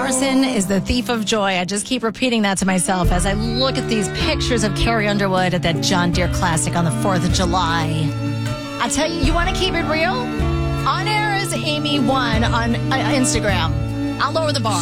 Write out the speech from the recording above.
comparison is the thief of joy. I just keep repeating that to myself as I look at these pictures of Carrie Underwood at that John Deere Classic on the 4th of July. I tell you, you want to keep it real? On air is Amy1 on Instagram. I'll lower the bar.